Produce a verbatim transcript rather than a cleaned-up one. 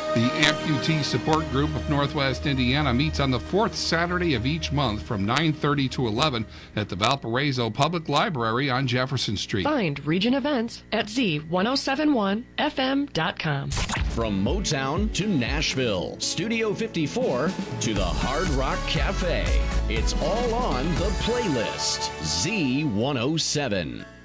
The Amputee Support Group of Northwest Indiana meets on the fourth Saturday of each month from nine thirty to eleven at the Valparaiso Public Library on Jefferson Street. Find Region Events at z ten seventy-one f m dot com. From Motown to Nashville, Studio fifty-four to the Hard Rock Cafe. It's all on the playlist. Z one oh seven.